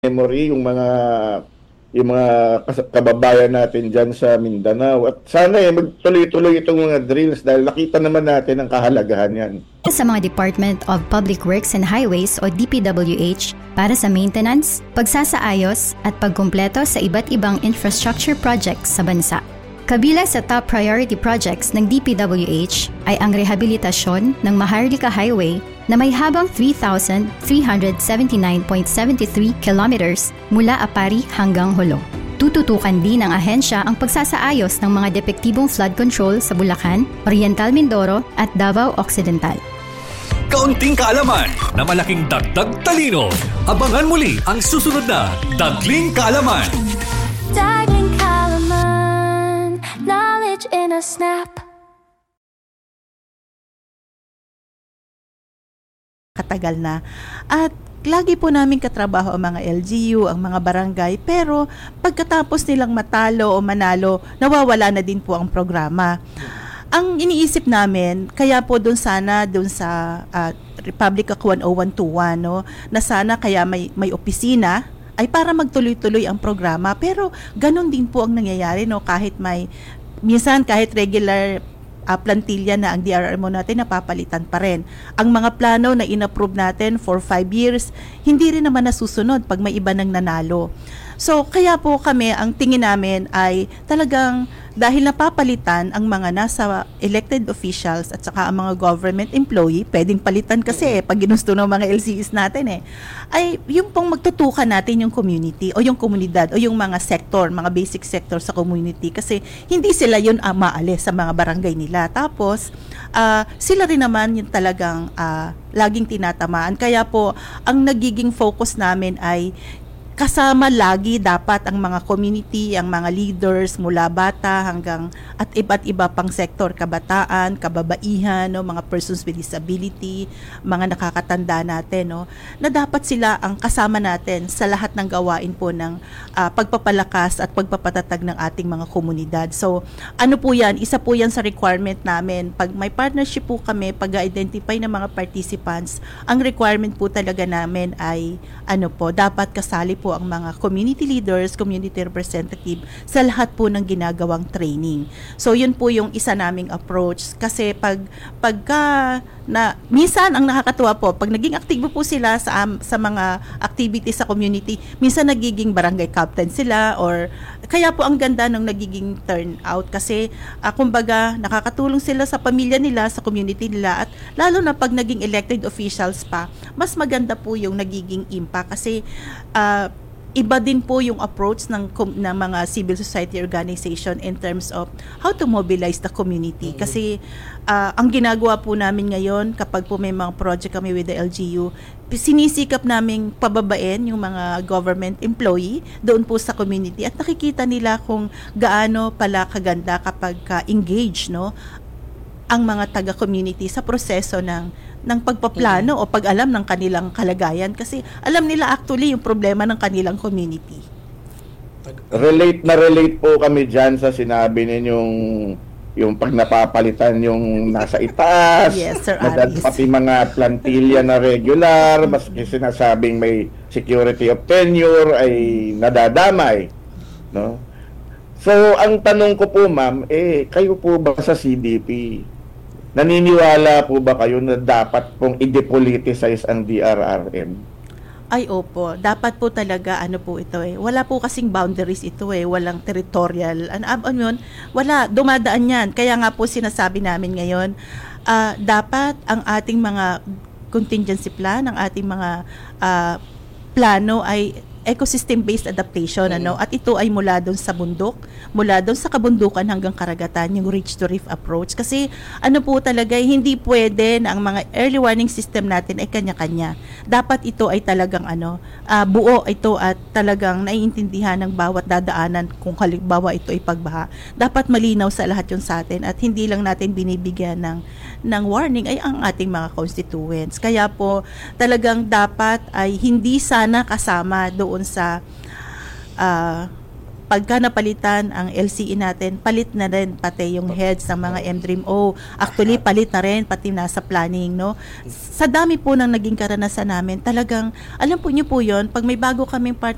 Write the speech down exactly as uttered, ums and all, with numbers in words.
memory yung mga yung mga kas- kababayan natin diyan sa Mindanao at sana eh magtuloy-tuloy itong mga drills dahil nakita naman natin ang kahalagahan yan. Sa mga Department of Public Works and Highways o D P W H para sa maintenance, pagsasaayos at pagkumpleto sa iba't ibang infrastructure projects sa bansa. Kabila sa top priority projects ng D P W H ay ang rehabilitasyon ng Maharlika Highway na may habang three thousand three hundred seventy-nine point seven three kilometers mula Apari hanggang Jolo. Tututukan din ng ahensya ang pagsasaayos ng mga depektibong flood control sa Bulacan, Oriental Mindoro at Davao Occidental. Kaunting kaalaman na malaking dagdag talino. Abangan muli ang susunod na Dagling Kaalaman. Dagling Kaalaman, knowledge in a snap. Katagal na. At lagi po namin katrabaho ang mga L G U, ang mga barangay, pero pagkatapos nilang matalo o manalo, nawawala na din po ang programa. Ang iniisip namin, kaya po doon sana, doon sa uh, Republic Act one oh one twenty-one, no, na sana kaya may, may opisina, ay para magtuloy-tuloy ang programa. Pero ganun din po ang nangyayari, no, kahit may, minsan kahit regular Uh, plantilla na ang D R R M O natin, napapalitan pa rin. Ang mga plano na inapprove natin for five years, hindi rin naman nasusunod pag may iba nang nanalo. So, kaya po kami, ang tingin namin ay talagang dahil napapalitan ang mga nasa elected officials at saka ang mga government employee, pwedeng palitan kasi eh, pag ginusto ng mga L C Es natin eh, ay yung pong magtutukan natin yung community o yung komunidad o yung mga sector, mga basic sector sa community kasi hindi sila yun uh, maalis sa mga barangay nila. Tapos, uh, sila rin naman yung talagang uh, laging tinatamaan. Kaya po, ang nagiging focus namin ay kasama lagi dapat ang mga community, ang mga leaders mula bata hanggang at iba't iba pang sektor, kabataan, kababaihan, no, mga persons with disability, mga nakakatanda natin, no, na dapat sila ang kasama natin sa lahat ng gawain po ng uh, pagpapalakas at pagpapatatag ng ating mga komunidad. So, ano po yan? Isa po yan sa requirement namin. Pag may partnership po kami, pag-identify ng mga participants, ang requirement po talaga namin ay ano po, dapat kasali po ang mga community leaders, community representative sa lahat po ng ginagawang training. So yun po yung isa naming approach kasi pag pagka na minsan ang nakakatuwa po pag naging aktibo po sila sa um, sa mga activities sa community, minsan nagiging barangay captain sila or kaya po ang ganda ng nagiging turnout kasi uh, kumbaga nakakatulong sila sa pamilya nila, sa community nila at lalo na pag naging elected officials pa, mas maganda po yung nagiging impact kasi uh, iba din po yung approach ng, ng mga civil society organization in terms of how to mobilize the community. Kasi uh, ang ginagawa po namin ngayon kapag po may mga project kami with the L G U, sinisikap naming pababain yung mga government employee doon po sa community at nakikita nila kung gaano pala kaganda kapag ka-engage, no, ang mga taga-community sa proseso ng ng pagpaplano o pag-alam ng kanilang kalagayan kasi alam nila actually yung problema ng kanilang community. Relate na relate po kami dyan sa sinabi ninyong yung pag napapalitan yung nasa itaas, yes, Sir madad, Aris. pati mga plantilla na regular, maski sinasabing may security of tenure ay nadadamay, no? So, ang tanong ko po, ma'am, eh, kayo po ba sa C D P, naniniwala po ba kayo na dapat pong i-depoliticize ang D R R M? Ay, opo. Dapat po talaga, ano po ito eh. Wala po kasing boundaries ito eh. Walang territorial. Ano, ano yun? Wala. Dumadaan yan. Kaya nga po sinasabi namin ngayon, uh, dapat ang ating mga contingency plan, ang ating mga uh, plano ay ecosystem-based adaptation, mm-hmm. ano, at ito ay mula doon sa bundok, mula doon sa kabundukan hanggang karagatan, yung reach to reef approach. Kasi ano po talaga, hindi pwede na ang mga early warning system natin ay kanya-kanya. Dapat ito ay talagang ano, uh, buo ito at talagang naiintindihan ng bawat dadaanan kung halimbawa ito ay pagbaha. Dapat malinaw sa lahat yun sa atin at hindi lang natin binibigyan ng, ng warning ay ang ating mga constituents. Kaya po talagang dapat ay hindi sana kasama doon sa uh, pagka napalitan ang L C E natin, palit na rin pati yung heads ng mga M D R I M O. Actually, palit na rin pati nasa planning, no? Sa dami po ng naging karanasan namin, talagang, alam po niyo po yun, pag may bago kaming part